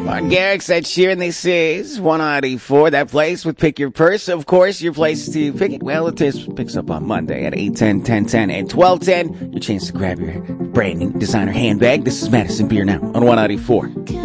On Garrick's Ed Sheeran, this is 194. That place with Pick Your Purse. Of course, your place to pick it. Well, it picks up on Monday at 8:10, 10:10, and 12:10. Your chance to grab your brand new designer handbag. This is Madison Beer Now on 194.